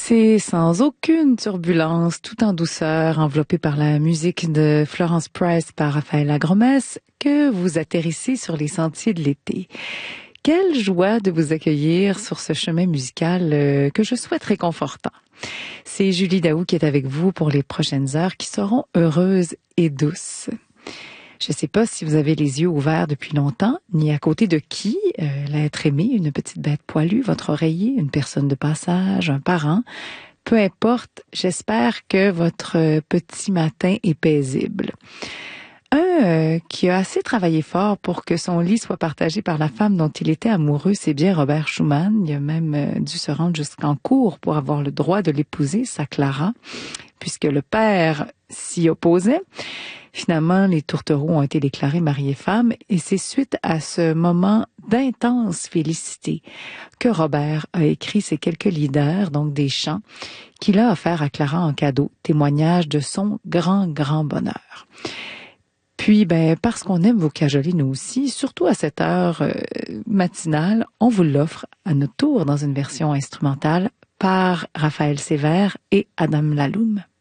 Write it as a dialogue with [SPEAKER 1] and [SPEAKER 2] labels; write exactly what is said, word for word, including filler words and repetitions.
[SPEAKER 1] C'est sans aucune turbulence, tout en douceur, enveloppé par la musique de Florence Price par Raphaël Lagromesse, que vous atterrissez sur les sentiers de l'été. Quelle joie de vous accueillir sur ce chemin musical euh, que je souhaite réconfortant. C'est Julie Daou qui est avec vous pour les prochaines heures qui seront heureuses et douces. Je ne sais pas si vous avez les yeux ouverts depuis longtemps, ni à côté de qui, euh, l'être aimé, une petite bête poilue, votre oreiller, une personne de passage, un parent. Peu importe, j'espère que votre petit matin est paisible. Un euh, qui a assez travaillé fort pour que son lit soit partagé par la femme dont il était amoureux, c'est bien Robert Schumann. Il a même euh, dû se rendre jusqu'en cour pour avoir le droit de l'épouser, sa Clara, puisque le père s'y opposait. Finalement, les tourtereaux ont été déclarés mari et femme et c'est suite à ce moment d'intense félicité que Robert a écrit ces quelques lieder, donc des chants, qu'il a offerts à Clara en cadeau, témoignage de son grand, grand bonheur. Puis, ben, parce qu'on aime vous cajoler nous aussi, surtout à cette heure euh, matinale, on vous l'offre à notre tour dans une version instrumentale par Raphaël Sévère et Adam Laloum.